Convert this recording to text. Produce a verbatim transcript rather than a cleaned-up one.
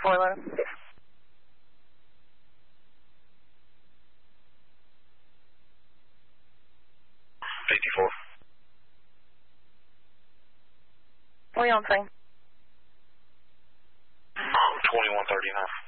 four eleven. fifty-four. What are you on train? twenty-one thirty-nine.